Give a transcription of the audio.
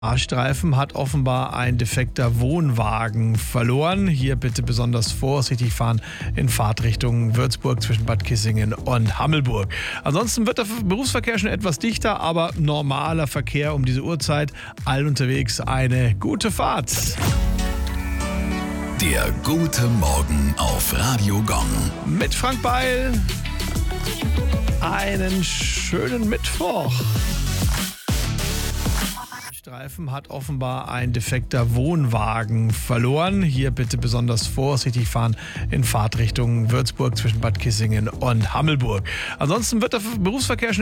A-Streifen hat offenbar ein defekter Wohnwagen verloren. Hier bitte besonders vorsichtig fahren in Fahrtrichtung Würzburg zwischen Bad Kissingen und Hammelburg. Ansonsten wird der Berufsverkehr schon etwas dichter, aber normaler Verkehr um diese Uhrzeit. Allen unterwegs eine gute Fahrt. Der gute Morgen auf Radio Gong. Mit Frank Beil. Einen schönen Mittwoch. Streifen hat offenbar ein defekter Wohnwagen verloren. Hier bitte besonders vorsichtig fahren in Fahrtrichtung Würzburg zwischen Bad Kissingen und Hammelburg. Ansonsten wird der Berufsverkehr schon